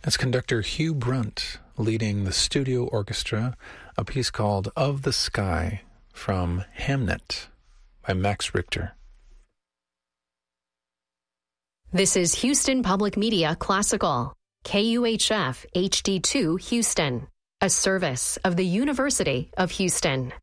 That's conductor Hugh Brunt leading the studio orchestra, a piece called Of the Sky from Hamnet by Max Richter. This is Houston Public Media Classical, KUHF HD2 Houston, a service of the University of Houston.